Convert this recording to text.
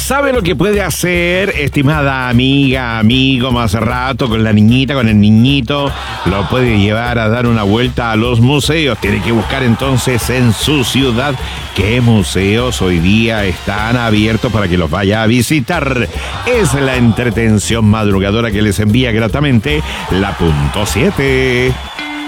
¿Sabe lo que puede hacer, estimada amiga, amigo, más rato con la niñita, con el niñito? Lo puede llevar a dar una vuelta a los museos. Tiene que buscar entonces en su ciudad qué museos hoy día están abiertos para que los vaya a visitar. Es la entretención madrugadora que les envía gratamente la .7.